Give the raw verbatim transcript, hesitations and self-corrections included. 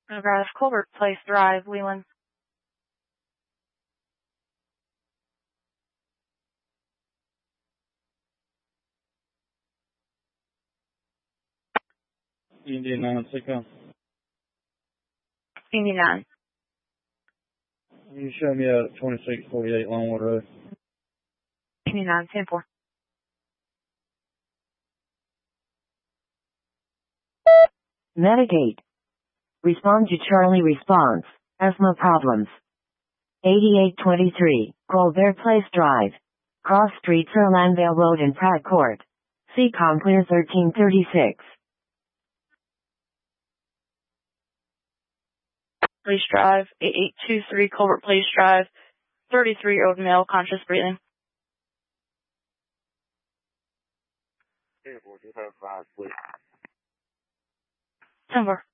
McGrath Colbert Place Drive, Leland. Indian nine, take on. Indian nine. You show me a twenty-six forty-eight Longwood Road. Indian nine, ten four. Metagate. Respond to Charlie response. Asthma problems. eighty-eight twenty-three, Colbert Place Drive. Cross Streets Landale Road and Pratt Court. C COM clear thirteen thirty-six. Place Drive, eight eight two three Colbert Place Drive. thirty-three-year-old male, conscious breathing. ten four.